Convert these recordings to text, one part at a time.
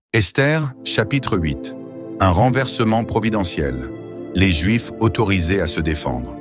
Esther, chapitre 8. Un renversement providentiel. Les Juifs autorisés à se défendre.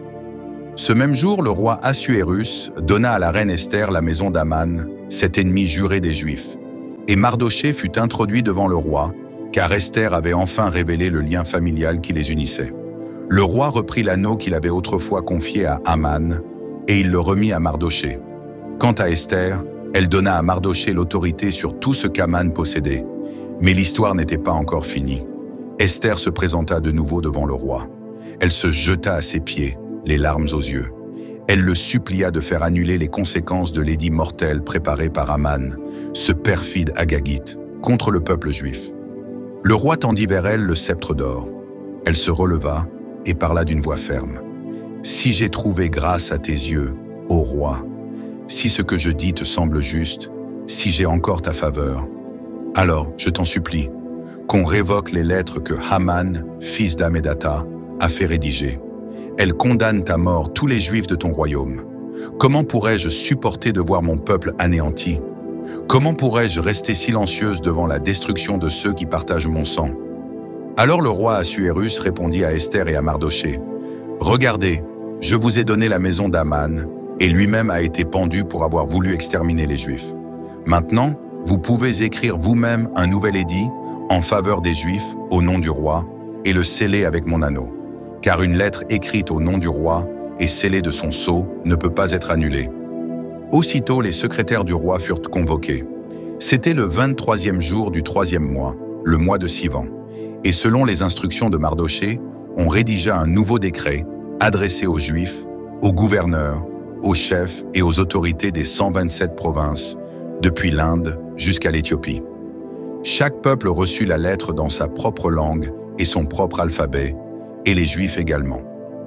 Ce même jour, le roi Assuérus donna à la reine Esther la maison d'Aman, cet ennemi juré des Juifs. Et Mardochée fut introduit devant le roi, car Esther avait enfin révélé le lien familial qui les unissait. Le roi reprit l'anneau qu'il avait autrefois confié à Aman, et il le remit à Mardochée. Quant à Esther, elle donna à Mardochée l'autorité sur tout ce qu'Aman possédait. Mais l'histoire n'était pas encore finie. Esther se présenta de nouveau devant le roi. Elle se jeta à ses pieds, les larmes aux yeux. Elle le supplia de faire annuler les conséquences de l'édit mortel préparé par Aman, ce perfide Agagite, contre le peuple juif. Le roi tendit vers elle le sceptre d'or. Elle se releva et parla d'une voix ferme. « Si j'ai trouvé grâce à tes yeux, ô roi, si ce que je dis te semble juste, si j'ai encore ta faveur, alors, je t'en supplie, qu'on révoque les lettres que Haman, fils d'Hammédatha, a fait rédiger. Elles condamnent à mort tous les Juifs de ton royaume. Comment pourrais-je supporter de voir mon peuple anéanti? Comment pourrais-je rester silencieuse devant la destruction de ceux qui partagent mon sang? » Alors le roi Assuérus répondit à Esther et à Mardochée. « Regardez, je vous ai donné la maison d'Aman, et lui-même a été pendu pour avoir voulu exterminer les Juifs. Maintenant, vous pouvez écrire vous-même un nouvel édit en faveur des Juifs au nom du roi et le sceller avec mon anneau. Car une lettre écrite au nom du roi et scellée de son sceau ne peut pas être annulée. » Aussitôt, les secrétaires du roi furent convoqués. C'était le 23e jour du 3e mois, le mois de Sivan. Et selon les instructions de Mardochée, on rédigea un nouveau décret adressé aux Juifs, aux gouverneurs, aux chefs et aux autorités des 127 provinces, depuis l'Inde jusqu'à l'Éthiopie. Chaque peuple reçut la lettre dans sa propre langue et son propre alphabet, et les Juifs également.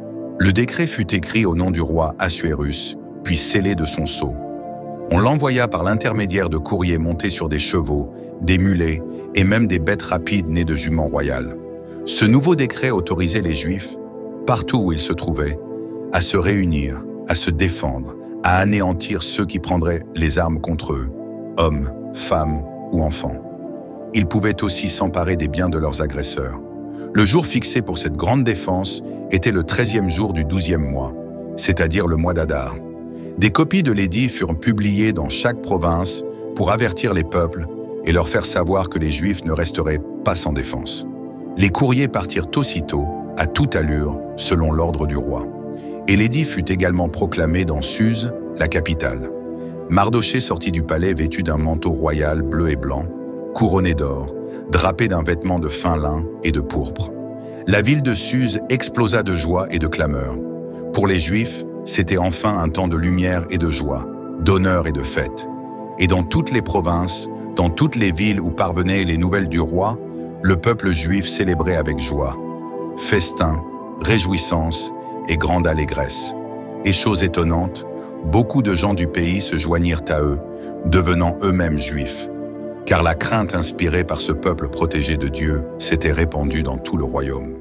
Le décret fut écrit au nom du roi Assuérus, puis scellé de son sceau. On l'envoya par l'intermédiaire de courriers montés sur des chevaux, des mulets et même des bêtes rapides nées de juments royales. Ce nouveau décret autorisait les Juifs, partout où ils se trouvaient, à se réunir, à se défendre, à anéantir ceux qui prendraient les armes contre eux, hommes, femmes ou enfants. Ils pouvaient aussi s'emparer des biens de leurs agresseurs. Le jour fixé pour cette grande défense était le 13e jour du 12e mois, c'est-à-dire le mois d'Adar. Des copies de l'édit furent publiées dans chaque province pour avertir les peuples et leur faire savoir que les Juifs ne resteraient pas sans défense. Les courriers partirent aussitôt, à toute allure, selon l'ordre du roi. Et l'édit fut également proclamé dans Suse, la capitale. Mardochée sortit du palais vêtu d'un manteau royal bleu et blanc, couronné d'or, drapé d'un vêtement de fin lin et de pourpre. La ville de Suse explosa de joie et de clameur. Pour les Juifs, c'était enfin un temps de lumière et de joie, d'honneur et de fête. Et dans toutes les provinces, dans toutes les villes où parvenaient les nouvelles du roi, le peuple juif célébrait avec joie. Festins, réjouissances et grande allégresse. Et chose étonnante, beaucoup de gens du pays se joignirent à eux, devenant eux-mêmes juifs, car la crainte inspirée par ce peuple protégé de Dieu s'était répandue dans tout le royaume.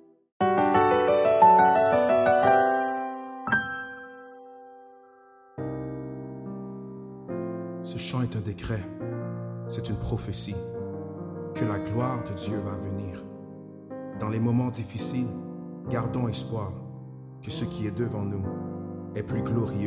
Ce chant est un décret, c'est une prophétie, que la gloire de Dieu va venir. Dans les moments difficiles, gardons espoir que ce qui est devant nous est plus glorieux